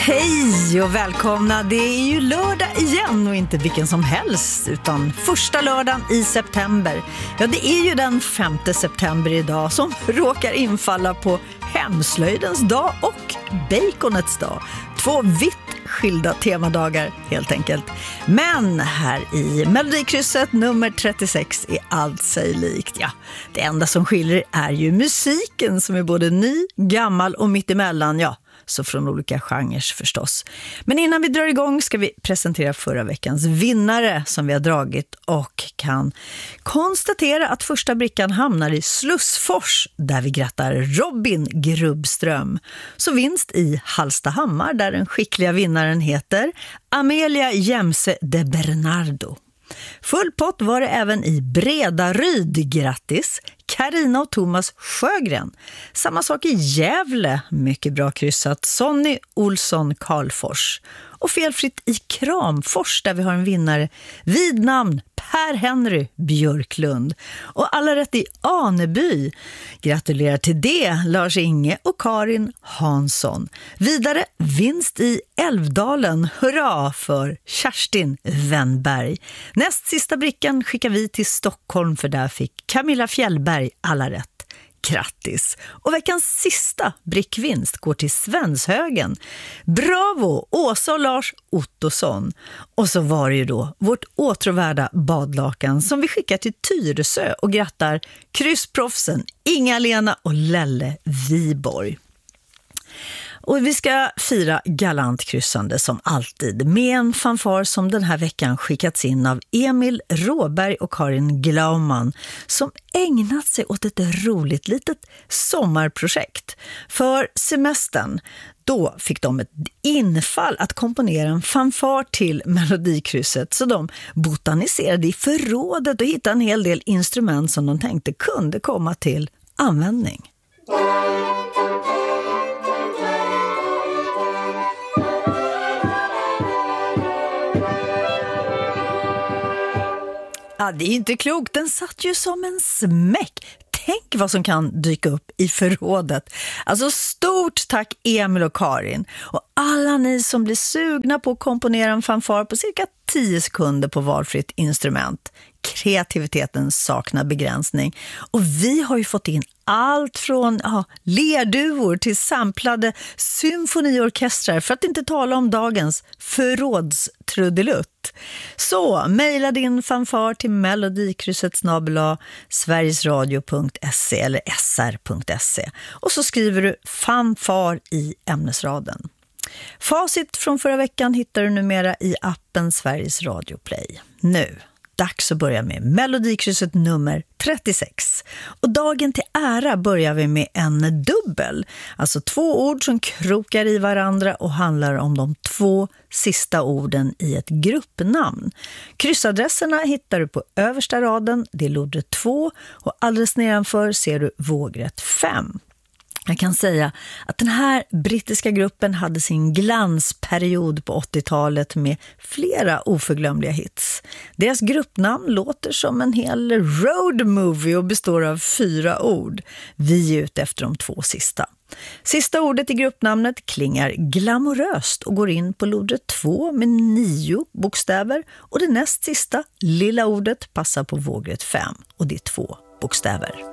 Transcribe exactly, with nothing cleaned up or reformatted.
Hej och välkomna, det är ju lördag igen och inte vilken som helst utan första lördagen i september. Ja, det är ju den femte september idag som råkar infalla på hemslöjdens dag och baconets dag. Två vitt skilda temadagar helt enkelt. Men här i Melodikrysset nummer trettiosex är allt sig likt. Ja, det enda som skiljer är ju musiken som är både ny, gammal och mittemellan, ja. Så från olika genrer förstås. Men innan vi drar igång ska vi presentera förra veckans vinnare som vi har dragit och kan konstatera att första brickan hamnar i Slussfors där vi grattar Robin Grubbström. Så vinst i Hallstahammar där den skickliga vinnaren heter Amelia Jämse de Bernardo. Full pott var det även i Bredaryd, grattis Carina och Thomas Sjögren. Samma sak i Gävle, mycket bra kryssat, Sonny Olsson Karlfors. Och felfritt i Kramfors där vi har en vinnare vid namn Per-Henry Björklund. Och alla rätt i Aneby. Gratulerar till det Lars-Inge och Karin Hansson. Vidare vinst i Älvdalen. Hurra för Kerstin Wennberg. Näst sista brickan skickar vi till Stockholm för där fick Camilla Fjällberg alla rätt. Grattis! Och veckans sista brickvinst går till Svenshögen. Bravo! Åsa och Lars Ottosson. Och så var det ju då vårt åtråvärda badlakan som vi skickar till Tyresö och grattar kryssproffsen Inga-Lena och Lelle Viborg. Och vi ska fira galant kryssande som alltid med en fanfar som den här veckan skickats in av Emil Råberg och Karin Glaumann som ägnat sig åt ett roligt litet sommarprojekt. För semestern, då fick de ett infall att komponera en fanfar till Melodikrysset så de botaniserade i förrådet och hittade en hel del instrument som de tänkte kunde komma till användning. Ja, det är inte klokt. Den satt ju som en smäck. Tänk vad som kan dyka upp i förrådet. Alltså stort tack Emil och Karin. Och alla ni som blir sugna på att komponera en fanfar på cirka tio sekunder på valfritt instrument. Kreativiteten saknar begränsning. Och vi har ju fått in allt från ja, lerduvor till samplade symfoniorkestrar för att inte tala om dagens förrådstrudelutt. Så mejla din fanfar till melodikrysset snabel-a sverigesradio punkt se eller s r punkt se och så skriver du fanfar i ämnesraden. Facit från förra veckan hittar du numera i appen Sveriges Radio Play. Nu dags att börja med Melodikrysset nummer trettiosex. Och dagen till ära börjar vi med en dubbel. Alltså två ord som krokar i varandra och handlar om de två sista orden i ett gruppnamn. Kryssadresserna hittar du på översta raden, det är lodret två och alldeles nedanför ser du vågrätt fem. Jag kan säga att den här brittiska gruppen hade sin glansperiod på åttiotalet med flera oförglömliga hits. Deras gruppnamn låter som en hel road movie och består av fyra ord. Vi är ute efter de två sista. Sista ordet i gruppnamnet klingar glamoröst och går in på lodret två med nio bokstäver och det näst sista, lilla ordet, passar på vågrätt fem och det är två bokstäver.